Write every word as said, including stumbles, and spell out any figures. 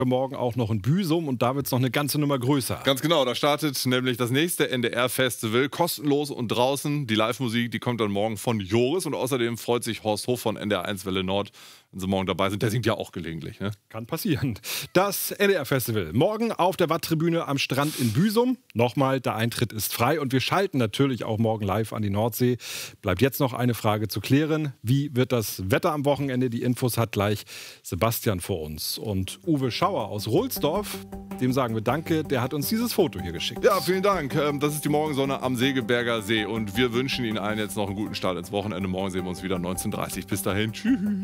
Morgen auch noch in Büsum und da wird es noch eine ganze Nummer größer. Ganz genau, da startet nämlich das nächste N D R-Festival, kostenlos und draußen. Die Live-Musik, die kommt dann morgen von Joris und außerdem freut sich Horst Hof von N D R eins Welle Nord, wenn sie morgen dabei sind. Der singt ja auch gelegentlich, ne? Kann passieren. Das N D R-Festival morgen auf der Watttribüne am Strand in Büsum. Nochmal, der Eintritt ist frei und wir schalten natürlich auch morgen live an die Nordsee. Bleibt jetzt noch eine Frage zu klären. Wie wird das Wetter am Wochenende? Die Infos hat gleich Sebastian vor uns. Und Uwe Schauer aus Rohlsdorf, dem sagen wir Danke, der hat uns dieses Foto hier geschickt. Ja, vielen Dank. Das ist die Morgensonne am Segeberger See und wir wünschen Ihnen allen jetzt noch einen guten Start ins Wochenende. Morgen sehen wir uns wieder neunzehn Uhr dreißig. Bis dahin, tschüss.